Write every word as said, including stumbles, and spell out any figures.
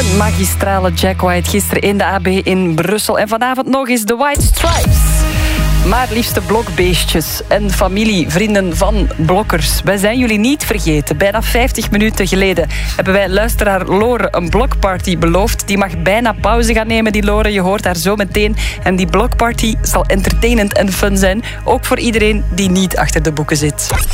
Een magistrale Jack White gisteren in de A B in Brussel. En vanavond nog eens de White Stripes. Maar liefste blokbeestjes en familie, vrienden van blokkers. Wij zijn jullie niet vergeten. Bijna vijftig minuten geleden hebben wij luisteraar Lore een blokparty beloofd. Die mag bijna pauze gaan nemen, die Lore. Je hoort haar zo meteen. En die blokparty zal entertainend en fun zijn. Ook voor iedereen die niet achter de boeken zit.